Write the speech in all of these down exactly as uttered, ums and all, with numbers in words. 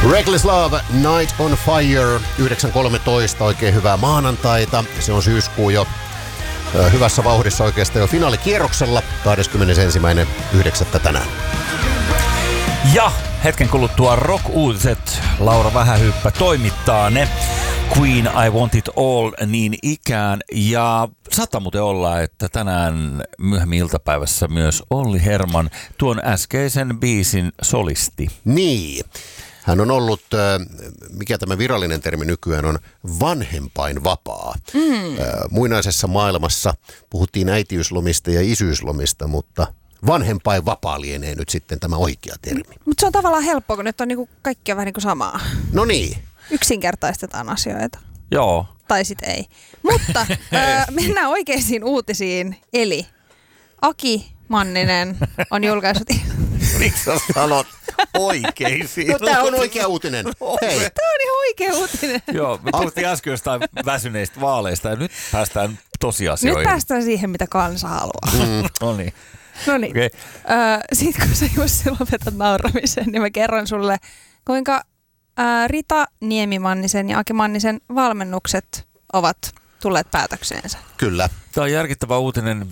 Reckless Love, Night on Fire, yhdeksän kolmetoista, oikein hyvää maanantaita. Se on syyskuu jo hyvässä vauhdissa oikeastaan jo finaalikierroksella, kahdeskymmenesensimmäinen yhdeksättä tänään. Ja hetken kuluttua rock-uutiset. Laura Vähähyppä toimittaa ne. Queen, I Want It All niin ikään. Ja saattaa muuten olla, että tänään myöhemmin iltapäivässä myös Olli Herman, tuon äskeisen biisin solisti. Niin. Hän on ollut, mikä tämä virallinen termi nykyään on, vanhempainvapaa. Mm. Muinaisessa maailmassa puhuttiin äitiyslomista ja isyyslomista, mutta vanhempainvapaa lienee nyt sitten tämä oikea termi. Mutta se on tavallaan helppoa, kun nyt on niinku kaikki on vähän niin kuin samaa. No niin. Yksinkertaistetaan asioita. Joo. Tai sitten ei. Mutta äh, mennään oikeisiin uutisiin. Eli Aki Manninen on julkaissut... Miksi sä sanot oikeisiin? No, tämä on oikea uutinen. Hei. Tämä on ihan oikea uutinen. Joo, me puhuttiin äsken jostain väsyneistä vaaleista ja nyt päästään tosiasioihin. Nyt päästään siihen, mitä kansa haluaa. Mm. No niin. No niin. Okay. Äh, Sitten kun sä Jussi lopetat nauramisen, niin mä kerron sulle, kuinka äh, Rita Niemimannisen ja Aki Mannisen valmennukset ovat tulleet päätökseensä. Kyllä. Tämä on järkittävä uutinen.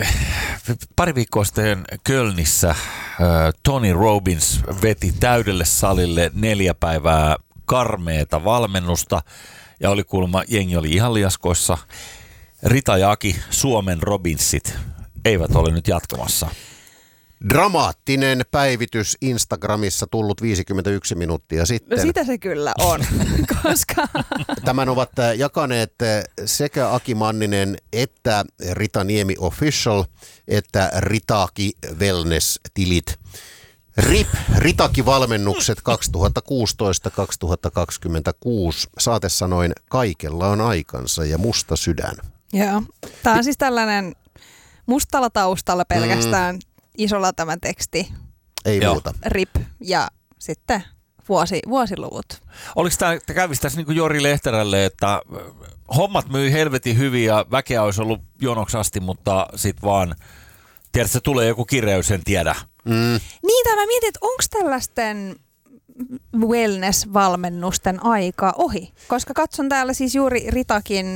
Pari viikkoa sitten Kölnissä äh, Tony Robbins veti täydelle salille neljä päivää karmeeta valmennusta ja oli kuulemma, jengi oli ihan liaskoissa. Rita ja Aki, Suomen Robinsit, eivät ole nyt jatkamassa. Dramaattinen päivitys Instagramissa tullut viisikymmentäyksi minuuttia sitten. No sitä se kyllä on, koska... Tämän ovat jakaneet sekä Aki Manninen että Rita Niemi Official että Ritaki Wellness-tilit. R I P, Ritaki-valmennukset kaksituhattakuusitoista kaksituhattakaksikymmentäkuusi. Saate sanoin, kaikella on aikansa ja musta sydän. Joo. Tämä on siis tällainen mustalla taustalla pelkästään mm. isolla tämä teksti. Ei Joo. muuta. R I P ja sitten vuosi, vuosiluvut. Oliko tämä, kävisi tässä niin kuin Jori Lehterälle, että hommat myi helvetin hyvin ja väkeä olisi ollut jonoksi asti, mutta sitten vaan, tiedätkö, tulee joku kireys, en tiedä. Mm. Niin, tämä mietin, että onko tällaisten wellness-valmennusten aika ohi? Koska katson täällä siis juuri Ritakin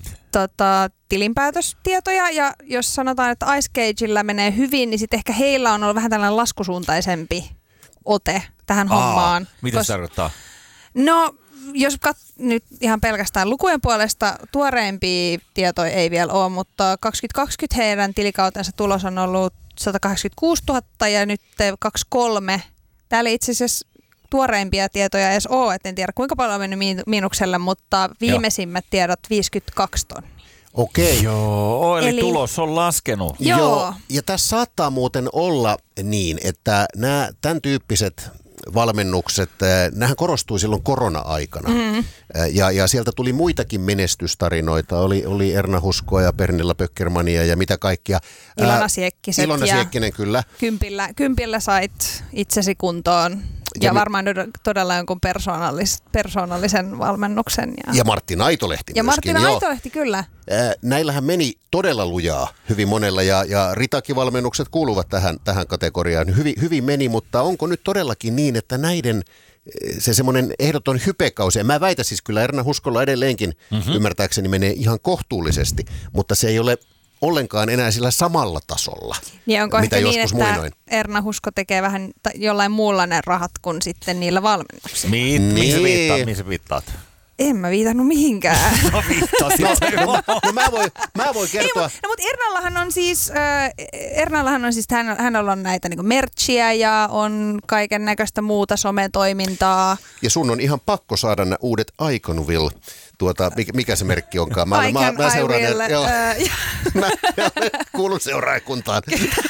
tota, tilinpäätöstietoja, ja jos sanotaan, että Ice Cageillä menee hyvin, niin sitten ehkä heillä on ollut vähän tällainen laskusuuntaisempi ote tähän Aa, hommaan. mitä Kos... se tarkoittaa? No, jos kat- nyt ihan pelkästään lukujen puolesta, tuoreimpia tietoja ei vielä ole, mutta kaksituhattakaksikymmentä heidän tilikautensa tulos on ollut sata kahdeksankymmentäkuusituhatta ja nyt kaksikymmentäkolme. Täällä itse asiassa tuoreimpia tietoja edes ole, et en tiedä kuinka paljon on mennyt miinukselle, mutta viimeisimmät Joo. tiedot viisikymmentäkaksi tonnia. Okei. Joo, eli, eli tulos on laskenut. Joo. Joo. Ja tässä saattaa muuten olla niin, että nämä tämän tyyppiset valmennukset, nämähän korostui silloin korona-aikana. Mm. Ja, ja sieltä tuli muitakin menestystarinoita. Oli, oli Erna Huskoa ja Pernilla Pöckermania ja mitä kaikkia. Ilona Siekkiset. Ilona Siekkinen, kyllä. Kympillä, kympillä sait itsesi kuntoon. Ja, ja varmaan todella jonkun persoonallis, persoonallisen valmennuksen. Ja, ja Martti Naitolehti ja myöskin. Martti Naitolehti, kyllä. Näillähän meni todella lujaa hyvin monella ja, ja Ritaki-valmennukset kuuluvat tähän, tähän kategoriaan. Hyvin, hyvin meni, mutta onko nyt todellakin niin, että näiden se semmoinen ehdoton hypekausi, ja mä väitän siis kyllä Erna Huskolla edelleenkin mm-hmm. ymmärtääkseni menee ihan kohtuullisesti, mutta se ei ole ollenkaan enää sillä samalla tasolla, niin onko mitä ehkä joskus niin, että muinoin. Erna Husko tekee vähän jollain muulla ne rahat kuin sitten niillä valmennuksilla? Mi- niin. Mihin sä viittaat? Mihin sä viittaat? En mä viitannut mihinkään. No viittasit. no, no, no mä voin mä voi kertoa. Ei, no mutta Ernallahan on siis, äh, Ernallahan on siis, hän, hänellä on näitä niin merchia ja on kaiken näköistä muuta sometoimintaa. Ja sun on ihan pakko saada nämä uudet Iconville, tuota, mikä, mikä se merkki onkaan. Mä, Icon, mä, mä seuraan, will, joo, uh, mä, mä kuulun seuraajakuntaan.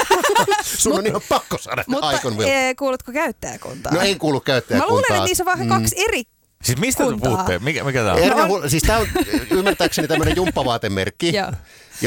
Sun on ihan pakko saada mutta Iconville. Kuulutko käyttäjäkuntaan? No en kuulu käyttäjäkuntaan. Mä luulen, että niissä on vähän kaksi mm. eri. Siis mistä te puhutte? Mikä, mikä tää on? Erna, no on... Siis tää on ymmärtääkseni tämmöinen jumppavaatemerkki.